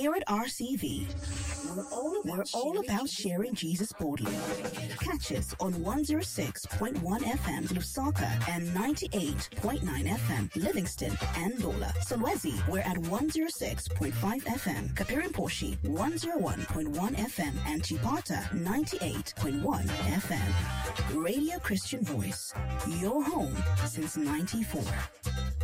Here at RCV, we're all about sharing Jesus boldly. Catch us on 106.1 FM Lusaka and 98.9 FM Livingston and Lola. Solwezi, we're at 106.5 FM. Kapirimposhi, 101.1 FM and Chipata, 98.1 FM. Radio Christian Voice, your home since 94.